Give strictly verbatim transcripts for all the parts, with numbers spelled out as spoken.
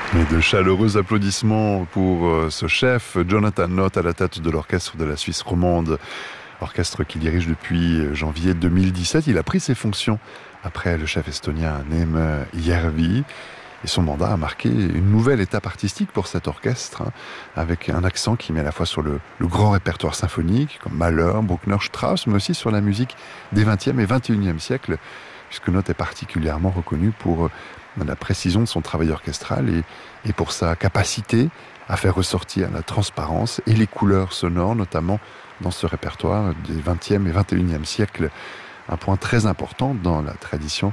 Et de chaleureux applaudissements pour euh, ce chef, Jonathan Nott, à la tête de l'orchestre de la Suisse romande, orchestre qu'il dirige depuis janvier deux mille dix-sept. Il a pris ses fonctions après le chef estonien Neeme Järvi. Et son mandat a marqué une nouvelle étape artistique pour cet orchestre, hein, avec un accent qui met à la fois sur le, le grand répertoire symphonique, comme Mahler, Bruckner, Strauss, mais aussi sur la musique des vingtième et vingt et unième siècles, puisque Nott est particulièrement reconnu pour la précision de son travail orchestral et, et pour sa capacité à faire ressortir la transparence et les couleurs sonores, notamment dans ce répertoire des vingtième et vingt et unième siècles, un point très important dans la tradition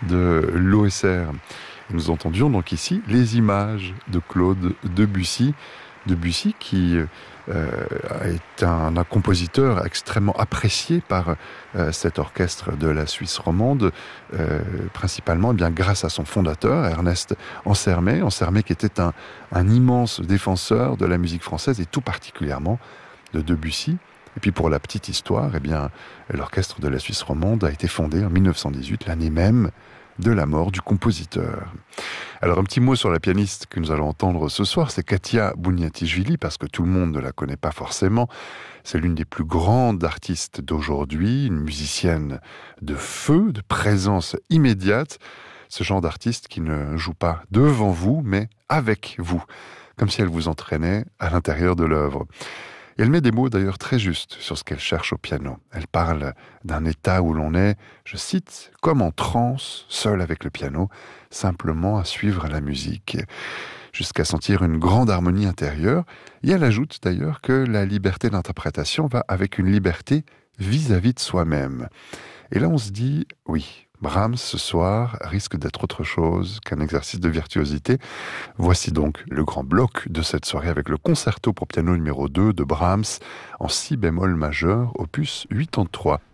de l'O S R. Nous entendions donc ici les images de Claude Debussy, Debussy qui euh, est un, un compositeur extrêmement apprécié par euh, cet orchestre de la Suisse romande, euh, principalement eh bien grâce à son fondateur Ernest Ansermet, Ansermet qui était un, un immense défenseur de la musique française et tout particulièrement de Debussy. Et puis pour la petite histoire, eh bien l'orchestre de la Suisse romande a été fondé en mille neuf cent dix-huit, l'année même de la mort du compositeur. Alors un petit mot sur la pianiste que nous allons entendre ce soir, c'est Katia Bouniatichvili, parce que tout le monde ne la connaît pas forcément. C'est l'une des plus grandes artistes d'aujourd'hui, une musicienne de feu, de présence immédiate, ce genre d'artiste qui ne joue pas devant vous, mais avec vous, comme si elle vous entraînait à l'intérieur de l'œuvre. Et elle met des mots d'ailleurs très justes sur ce qu'elle cherche au piano. Elle parle d'un état où l'on est, je cite, comme en transe, seul avec le piano, simplement à suivre la musique, jusqu'à sentir une grande harmonie intérieure. Et elle ajoute d'ailleurs que la liberté d'interprétation va avec une liberté vis-à-vis de soi-même. Et là on se dit, oui, Brahms, ce soir, risque d'être autre chose qu'un exercice de virtuosité. Voici donc le grand bloc de cette soirée avec le concerto pour piano numéro deux de Brahms en si bémol majeur, opus quatre-vingt-treize.